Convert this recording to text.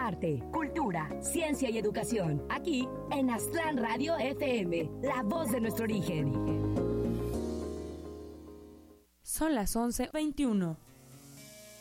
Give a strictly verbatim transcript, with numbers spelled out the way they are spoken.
arte, cultura, ciencia y educación. Aquí en Aztlán Radio F M, la voz de nuestro origen. Son las once veintiuno.